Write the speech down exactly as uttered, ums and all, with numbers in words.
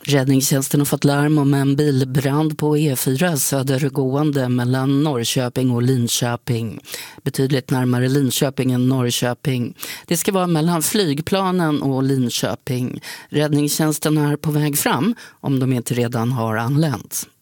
Räddningstjänsten har fått larm om en bilbrand på E fyra södergående mellan Norrköping och Linköping. Betydligt närmare Linköping än Norrköping. Det ska vara mellan flygplanen och Linköping. Räddningstjänsten är på väg fram om de inte redan har anlänt.